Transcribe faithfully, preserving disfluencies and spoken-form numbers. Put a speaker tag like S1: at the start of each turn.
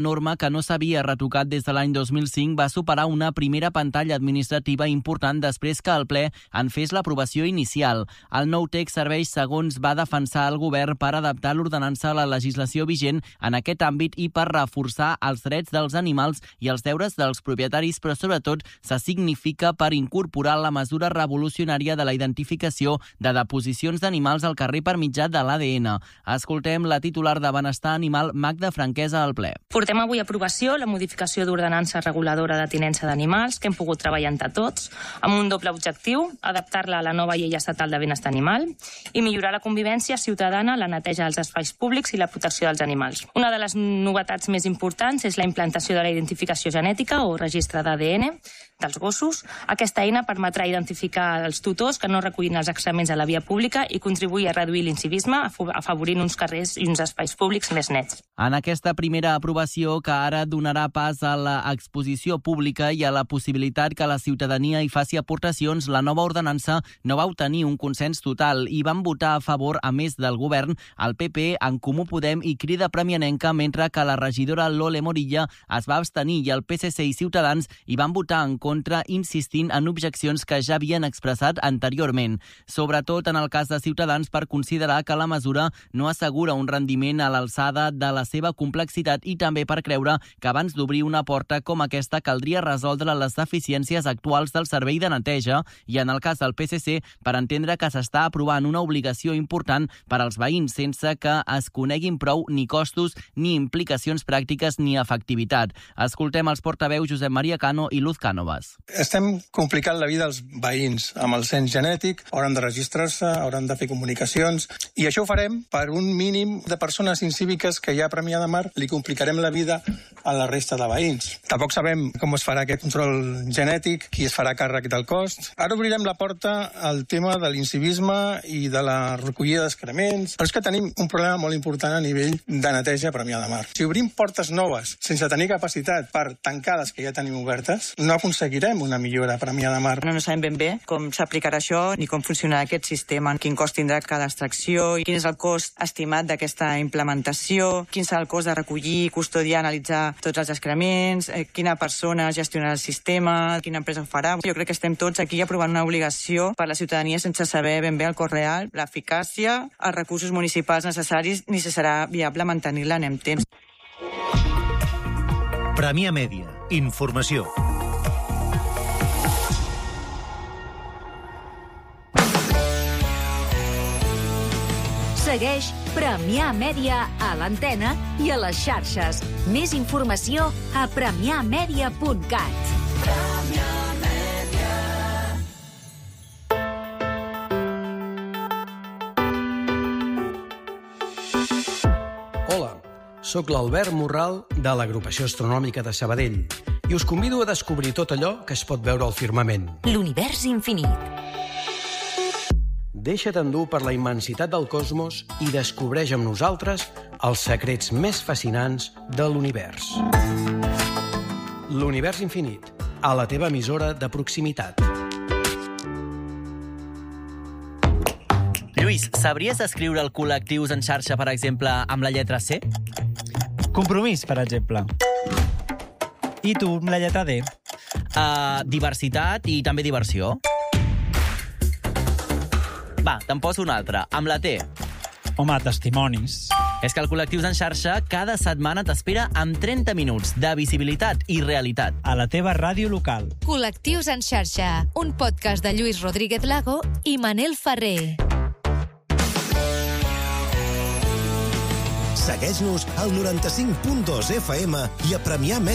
S1: norma que no s'havia retocat des de l'any dos mil cinc va superar una primera pantalla administrativa important després que el ple en fes l'aprovació inicial. El nou text serveix, segons va defensar el govern, per adaptar l'ordenança a la legislació vigent en aquest àmbit i per reforçar els drets dels animals i els deures dels propietaris, però sobretot se significa per incorporar la mesura revolucionària de la identificació de deposicions d'animals al carrer per mitjà de l'A D N. Escoltem la titular de Benestar Animal, Magda Franquesa, al ple.
S2: Portem avui a aprovació la modificació d'ordenança reguladora de tinença d'animals que hem pogut treballar entre tots, amb un doble objectiu, adaptar-la a la nova llei estatal de benestar animal i millorar la convivència ciutadana, la neteja dels espais públics i la protecció dels animals. Una de les novetats més importants és la implantació de la identificació genètica o registre d'A D N dels gossos. Aquesta eina permetrà identificar els tutors que no recullin els excrements a la via pública i contribuir a reduir l'incivisme, afavorint uns carrers i uns espais públics més nets.
S1: En aquesta primera aprovació, que ara donarà pas a l'exposició pública i a la possibilitat que la ciutadania hi faci aportacions, la nova ordenança no va obtenir un consens total i van votar a favor, a més del govern, el P P, En Comú Podem i Crida Premianenca, mentre que la regidora Lole Morilla es va abstenir i el P S C i Ciutadans hi van votar en contra, insistint en objeccions que ja havien expressat anteriorment. Sobretot en el cas de Ciutadans, per considerar que la mesura no assegura un rendiment a l'alçada de la seva complexitat i també per creure que abans d'obrir una porta com aquesta caldria resoldre les deficiències actuals del servei de neteja i en el cas del P S C per entendre que s'està aprovant una obligació important per als veïns sense que es coneguin prou ni costos ni implicacions pràctiques ni efectivitat. Escoltem els portaveus Josep Maria Cano i Luz Cánovas.
S3: Estem complicant la vida als veïns amb el cens genètic, hauran de registrar-se, hauran de fer comunicacions i això ho farem per un mínim de persones incíviques que ja a Premià de Mar li complicarem la vida a la resta de veïns. Tampoc sabem com es farà aquest control genètic, qui es farà càrrec del cost. Ara obrirem la porta al tema de l'incivisme i de la recollida d'excrements, però és que tenim un problema molt important a nivell de neteja a Premià de Mar. Si obrim portes noves sense tenir capacitat per tancar les que ja tenim obertes, no aconseguirem una millora a Premià de Mar.
S4: No, no sabem ben bé com s'aplicarà això ni com funcionarà aquest sistema, quin cost tindrà cada extracció, quin és el cost estimat d'aquesta implementació, quin serà el cost de recollir, custodiar, analitzar tots els excrements, eh, quina persona gestionarà el sistema, quina empresa ho farà. Jo crec que estem tots aquí aprovant una obligació per la ciutadania sense saber ben bé el cost real, l'eficàcia, els recursos municipals necessaris, ni si serà viable mantenir-la en temps.
S5: Premià Mèdia. Informació.
S6: Segueix Premià Mèdia a l'antena i a les xarxes. Més informació a premià mèdia punt cat.
S7: Hola, sóc l'Albert Morral de l'Agrupació Astronòmica de Sabadell i us convido a descobrir tot allò que es pot veure al firmament.
S6: L'univers infinit.
S7: Deixa't endur per la immensitat del cosmos i descobreix amb nosaltres els secrets més fascinants de l'univers. L'univers infinit, a la teva emissora de proximitat.
S1: Lluís, sabries escriure el col·lectius en xarxa, per exemple, amb la lletra C?
S8: Compromís, per exemple. I tu, amb la lletra D?
S1: Uh, diversitat i també diversió. Va, te'n poso una altra, amb la T.
S8: Home, testimonis.
S1: És que el Col·lectius en xarxa cada setmana t'espera amb trenta minuts de visibilitat i realitat.
S8: A la teva ràdio local.
S6: Col·lectius en xarxa, un podcast de Lluís Rodríguez Lago i Manel Ferrer.
S9: Segueix-nos al noranta-cinc punt dos F M i a Premià